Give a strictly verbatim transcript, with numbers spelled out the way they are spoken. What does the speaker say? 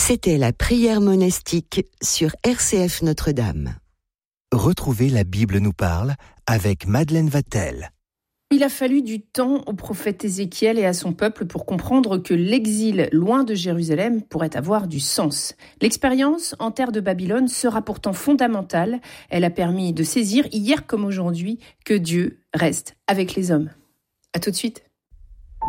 C'était la prière monastique sur R C F Notre-Dame. Retrouvez La Bible nous parle avec Madeleine Vatel. Il a fallu du temps au prophète Ézéchiel et à son peuple pour comprendre que l'exil loin de Jérusalem pourrait avoir du sens. L'expérience en terre de Babylone sera pourtant fondamentale. Elle a permis de saisir, hier comme aujourd'hui, que Dieu reste avec les hommes. À tout de suite.